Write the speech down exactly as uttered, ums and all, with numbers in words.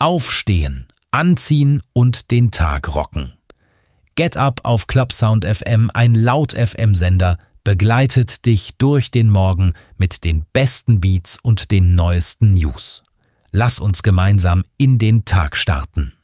Aufstehen, anziehen und den Tag rocken. Get Up auf Clubsound F M, ein Laut-F M-Sender, begleitet dich durch den Morgen mit den besten Beats und den neuesten News. Lass uns gemeinsam in den Tag starten.